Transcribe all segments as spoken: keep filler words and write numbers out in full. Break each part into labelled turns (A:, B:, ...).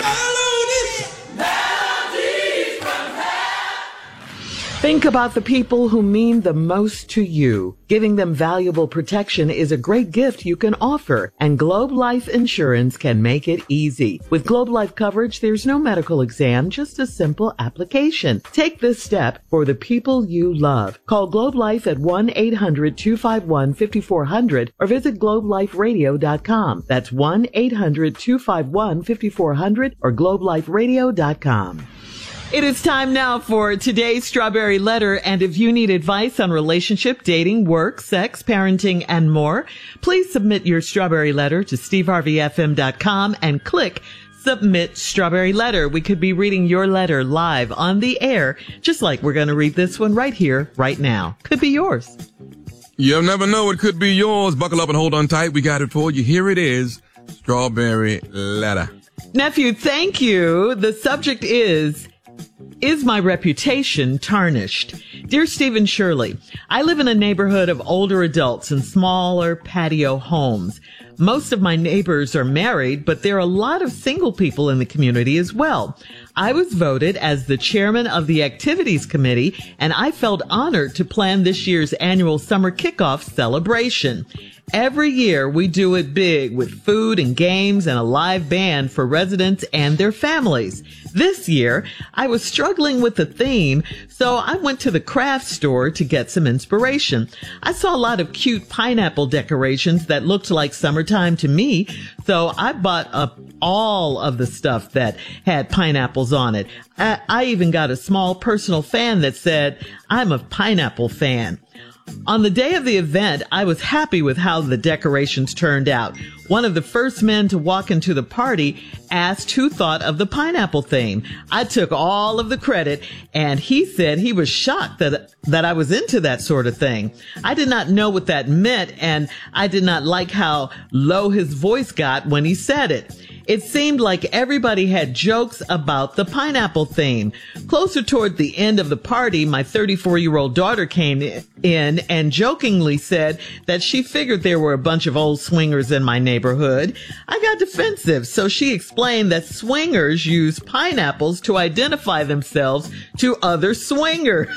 A: Think about the people who mean the most to you. Giving them valuable protection is a great gift you can offer, and Globe Life Insurance can make it easy. With Globe Life coverage, there's no medical exam, just a simple application. Take this step for the people you love. Call Globe Life at one eight hundred two five one five four zero zero or visit globe life radio dot com. That's one eight hundred two five one five four zero zero or globe life radio dot com. It is time now for today's Strawberry Letter, and if you need advice on relationship, dating, work, sex, parenting, and more, please submit your Strawberry Letter to steve harvey f m dot com and click Submit Strawberry Letter. We could be reading your letter live on the air, just like we're going to read this one right here, right now. Could be yours.
B: You'll never know it could be yours. Buckle up and hold on tight. We got it for you. Here it is, Strawberry Letter.
A: Nephew, thank you. The subject is... Is my reputation tarnished? Dear Stephen Shirley, I live in a neighborhood of older adults in smaller patio homes. Most of my neighbors are married, but there are a lot of single people in the community as well. I was voted as the chairman of the activities committee, and I felt honored to plan this year's annual summer kickoff celebration. Every year we do it big with food and games and a live band for residents and their families. This year, I was struggling with the theme, so I went to the craft store to get some inspiration. I saw a lot of cute pineapple decorations that looked like summertime to me, so I bought up all of the stuff that had pineapples on it. I, I even got a small personal fan that said, "I'm a pineapple fan." On the day of the event, I was happy with how the decorations turned out. One of the first men to walk into the party asked who thought of the pineapple theme. I took all of the credit, and he said he was shocked that that I was into that sort of thing. I did not know what that meant, and I did not like how low his voice got when he said it. It seemed like everybody had jokes about the pineapple theme. Closer toward the end of the party, my thirty-four-year-old daughter came in and jokingly said that she figured there were a bunch of old swingers in my neighborhood. I got defensive, so she explained that swingers use pineapples to identify themselves to other swingers.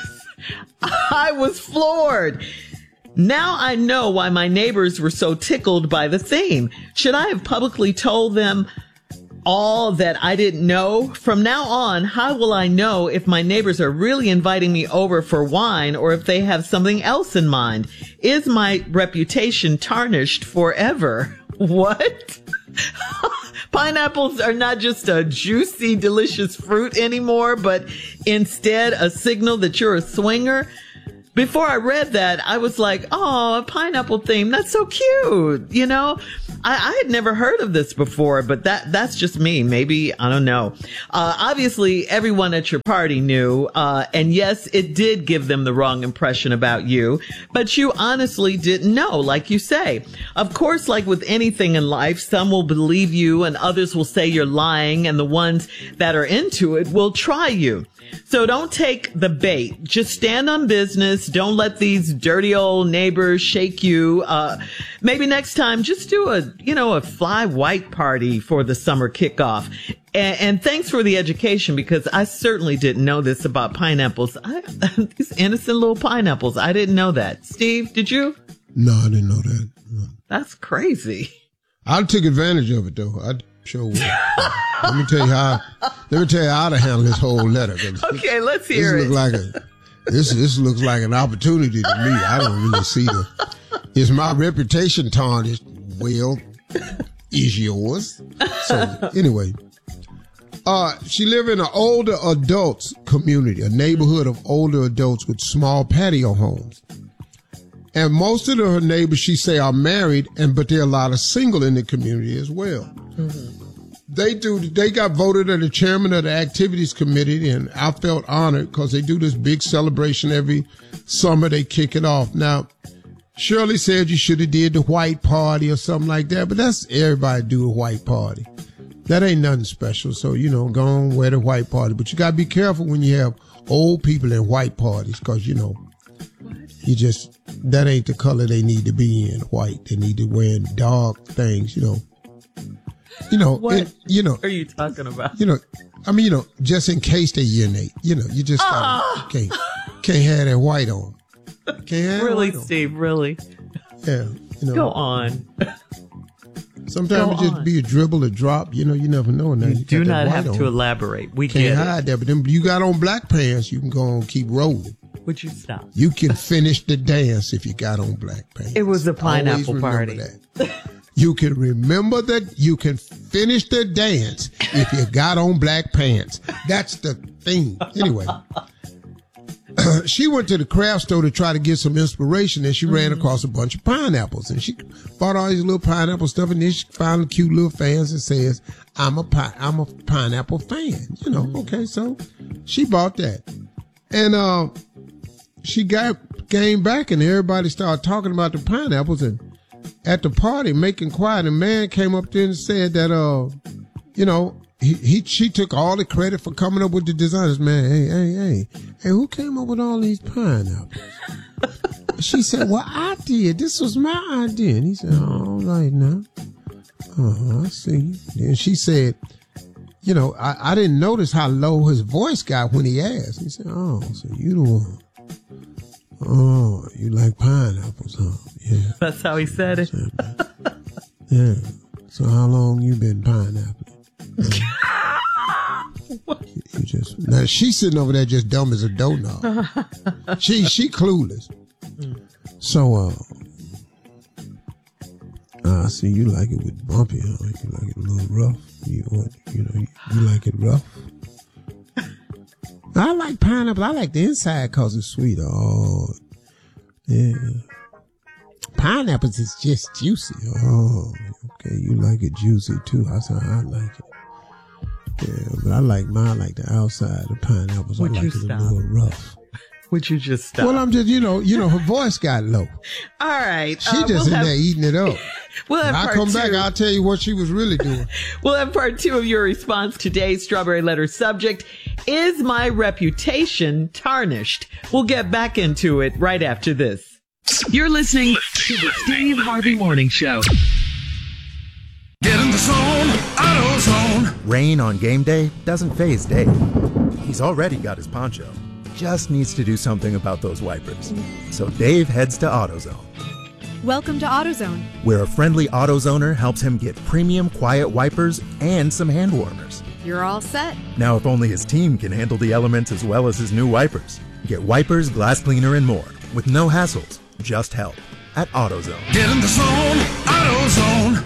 A: I was floored. Now I know why my neighbors were so tickled by the theme. Should I have publicly told them all that I didn't know? From now on, how will I know if my neighbors are really inviting me over for wine or if they have something else in mind? Is my reputation tarnished forever? What? Pineapples are not just a juicy, delicious fruit anymore, but instead a signal that you're a swinger? Before I read that, I was like, oh, a pineapple theme. That's so cute. You know, I, I had never heard of this before, but that that's just me. Maybe, I don't know. Uh, obviously, everyone at your party knew. Uh, and yes, it did give them the wrong impression about you. But you honestly didn't know, like you say. Of course, like with anything in life, some will believe you and others will say you're lying. And the ones that are into it will try you. So don't take the bait. Just stand on business. Don't let these dirty old neighbors shake you. Uh, maybe next time, just do a, you know, a fly white party for the summer kickoff. And, and thanks for the education, because I certainly didn't know this about pineapples. I, these innocent little pineapples. I didn't know that. Steve, did you?
C: No, I didn't know that. No.
A: That's crazy.
C: I took advantage of it, though. I sure would. Let me tell you how. Let me tell you how to handle this whole letter.
A: Okay, let's hear
C: this
A: it.
C: Look like a, this this looks like an opportunity to me. I don't really see the. Is my reputation tarnished? Well, is yours? So anyway, uh, she lived in an older adults community, a neighborhood of older adults with small patio homes. And most of her neighbors, she say, are married, and but there are a lot of single in the community as well. Mm-hmm. They do. They got voted as the chairman of the activities committee, and I felt honored because they do this big celebration every summer. They kick it off. Now, Shirley said you should have did the white party or something like that, but that's everybody do a white party. That ain't nothing special. So, you know, go on, wear the white party. But you got to be careful when you have old people in white parties because, you know, you just, that ain't the color they need to be in, white. They need to wear dark things, you know. You know,
A: What
C: it, you know,
A: are you talking about?
C: You know, I mean, you know, just in case they urinate, you know, you just
A: Oh.
C: gotta, can't can't have that white on. Can't have
A: Really,
C: that white
A: Steve, really?
C: on. Yeah, you know.
A: Go on.
C: Sometimes
A: Go
C: it just
A: on.
C: be a dribble, a drop. You know, you never know. Now
A: You
C: you
A: do
C: got that
A: not
C: white
A: have
C: on.
A: to elaborate. We
C: Can't
A: get
C: hide that. But then you got on black pants, you can go on keep rolling.
A: it. Would you stop?
C: You can finish the dance if you got on black pants.
A: It was a
C: Always
A: pineapple
C: remember
A: party.
C: that. You can remember that you can finish the dance if you got on black pants. That's the thing. Anyway, she went to the craft store to try to get some inspiration, and she mm-hmm. ran across a bunch of pineapples, and she bought all these little pineapple stuff, and then she found cute little fans that says, "I'm a pi- I'm a pineapple fan." You know, okay, so she bought that, and uh, she got came back, and everybody started talking about the pineapples, and at the party, making quiet, a man came up there and said that, uh, you know, he, he, she took all the credit for coming up with the designs. Man, hey, hey, hey, hey, who came up with all these pineapples? She said, well, I did. This was my idea. And he said, all right now. Uh-huh, I see. And she said, you know, I, I didn't notice how low his voice got when he asked. He said, oh, so you the one. Oh, you like pineapples, huh? Yeah.
A: That's how he said it.
C: Yeah. So how long you been pineapple? you, you just now she's sitting over there just dumb as a doughnut. she she clueless. So uh, I uh, see you like it with bumpy, huh? You like it a little rough. You what? You know you, you like it rough. I like pineapple. I like the inside because it's sweet. Oh, yeah. Pineapples is just juicy. Oh, okay. You like it juicy too. I said I like it. Yeah, but I like mine. I like the outside of pineapples.
A: Would
C: I like
A: you
C: it
A: stop?
C: a little rough.
A: Would you just stop?
C: Well, I'm just, you know, you know, her voice got low.
A: All right.
C: She
A: uh,
C: just
A: we'll
C: in
A: have,
C: there eating it up.
A: We'll have
C: When I
A: part
C: come
A: two.
C: back, I'll tell you what she was really doing.
A: We'll have part two of your response. Today's Strawberry Letter subject, is my reputation tarnished? We'll get back into it right after this. You're listening to the Steve Harvey Morning Show.
B: Get in the zone, AutoZone.
D: Rain on game day doesn't faze Dave. He's already got his poncho. Just needs to do something about those wipers. So Dave heads to AutoZone.
E: Welcome to AutoZone,
D: where a friendly AutoZoner helps him get premium quiet wipers and some hand warmers.
E: You're all set.
D: Now, if only his team can handle the elements as well as his new wipers. Get wipers, glass cleaner, and more with no hassles, just help at AutoZone.
B: Get in the zone, AutoZone.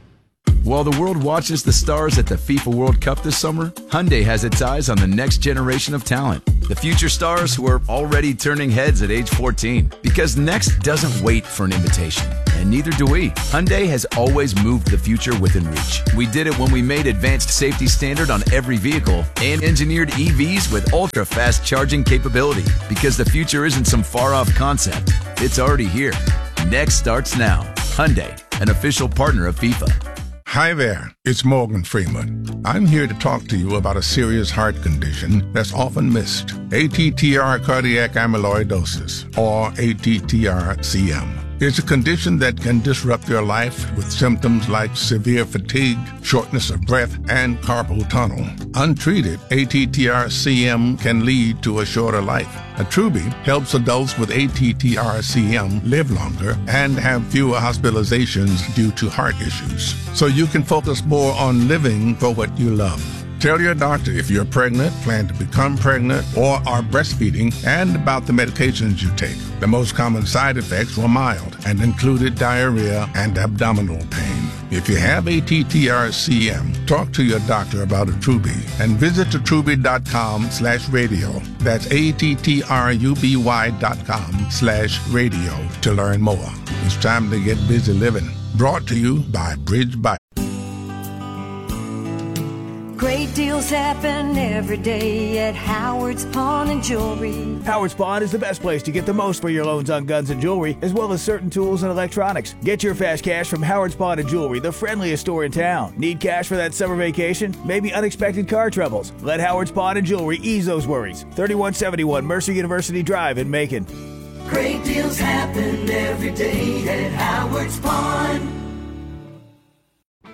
F: While the world watches the stars at the FIFA World Cup this summer, Hyundai has its eyes on the next generation of talent. The future stars who are already turning heads at age fourteen. Because next doesn't wait for an invitation. And neither do we. Hyundai has always moved the future within reach. We did it when we made advanced safety standard on every vehicle and engineered E Vs with ultra-fast charging capability. Because the future isn't some far-off concept. It's already here. Next starts now. Hyundai, an official partner of FIFA.
G: Hi there, it's Morgan Freeman. I'm here to talk to you about a serious heart condition that's often missed. A T T R cardiac amyloidosis, or A T T R C M. It's a condition that can disrupt your life with symptoms like severe fatigue, shortness of breath, and carpal tunnel. Untreated, A T T R C M can lead to a shorter life. Attruby helps adults with A T T R C M live longer and have fewer hospitalizations due to heart issues, so you can focus more on living for what you love. Tell your doctor if you're pregnant, plan to become pregnant, or are breastfeeding, and about the medications you take. The most common side effects were mild and included diarrhea and abdominal pain. If you have A T T R C M, talk to your doctor about Attruby and visit attruby.com slash radio. That's A-T-T-R-U-B-Y dot com slash radio to learn more. It's time to get busy living. Brought to you by Bridge Bike.
H: Great deals happen every day at Howard's Pawn and Jewelry.
I: Howard's Pawn is the best place to get the most for your loans on guns and jewelry, as well as certain tools and electronics. Get your fast cash from Howard's Pawn and Jewelry, the friendliest store in town. Need cash for that summer vacation? Maybe unexpected car troubles? Let Howard's Pawn and Jewelry ease those worries. thirty-one seventy-one Mercer University Drive in Macon.
H: Great deals happen every day at Howard's Pawn.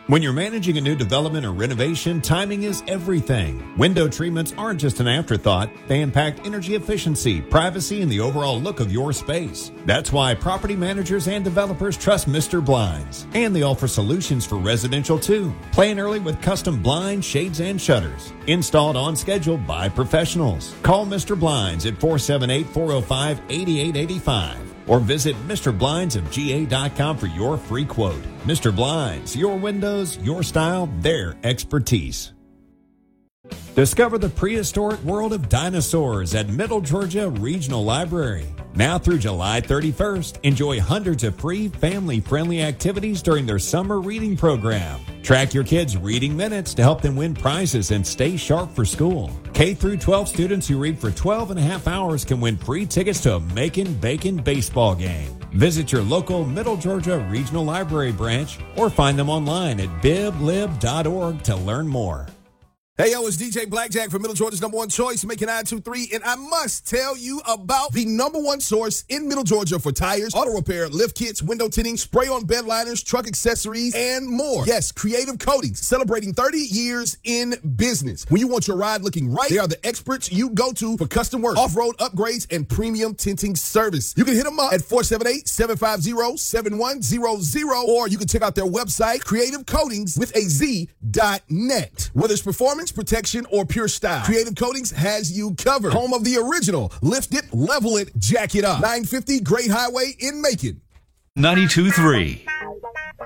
J: When you're managing a new development or renovation, timing is everything. Window treatments aren't just an afterthought. They impact energy efficiency, privacy, and the overall look of your space. That's why property managers and developers trust Mister Blinds. And they offer solutions for residential too. Plan early with custom blinds, shades, and shutters. Installed on schedule by professionals. Call Mister Blinds at four seven eight, four oh five, eight eight eight five. Or visit Mister Blinds of G A dot com for your free quote. Mister Blinds, your windows, your style, their expertise. Discover the prehistoric world of dinosaurs at Middle Georgia Regional Library. Now through July thirty-first, enjoy hundreds of free family-friendly activities during their summer reading program. Track your kids' reading minutes to help them win prizes and stay sharp for school. K through twelve students who read for twelve and a half hours can win free tickets to a Macon Bacon baseball game. Visit your local Middle Georgia Regional Library branch or find them online at bib lib dot org to learn more.
K: Hey, yo, it's D J Blackjack from Middle Georgia's number one choice, Macon nine two three, and I must tell you about the number one source in Middle Georgia for tires, auto repair, lift kits, window tinting, spray-on bed liners, truck accessories, and more. Yes, Creative Coatings, celebrating thirty years in business. When you want your ride looking right, they are the experts you go to for custom work, off-road upgrades, and premium tinting service. You can hit them up at four seven eight, seven five zero, seven one zero zero, or you can check out their website, creative coatings with a Z dot net. Whether it's performance, protection, or pure style, Creative Coatings has you covered. Home of the original lift it, level it, jack it up. nine fifty Great Highway in Macon.
L: ninety-two point three